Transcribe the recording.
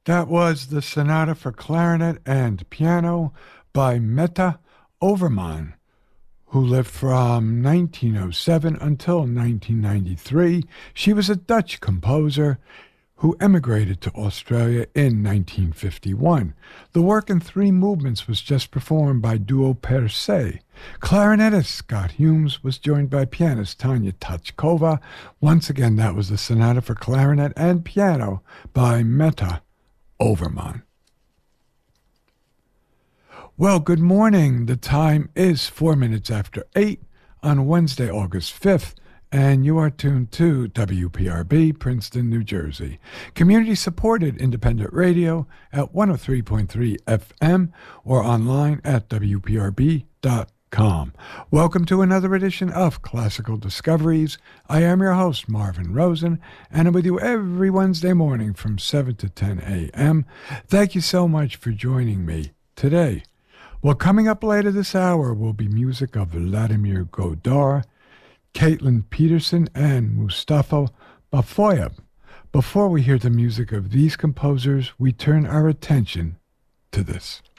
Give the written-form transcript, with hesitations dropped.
That was the Sonata for Clarinet and Piano by Meta Overman, who lived from 1907 until 1993. She was a Dutch composer who emigrated to Australia in 1951. The work in three movements was just performed by Duo Per Se. Clarinetist Scott Humes was joined by pianist Tanya Tachkova. Once again, that was the Sonata for Clarinet and Piano by Meta Overman. Well, good morning. The time is 4 minutes after 8 on Wednesday, August 5th, and you are tuned to WPRB, Princeton, New Jersey. Community-supported independent radio at 103.3 FM or online at WPRB.com. Welcome to another edition of Classical Discoveries. I am your host, Marvin Rosen, and I'm with you every Wednesday morning from 7 to 10 a.m. Thank you so much for joining me today. Well, coming up later this hour will be music of Vladimir Godard, Caitlin Peterson, and Mustafa Bafoyab. Before we hear the music of these composers, we turn our attention to this.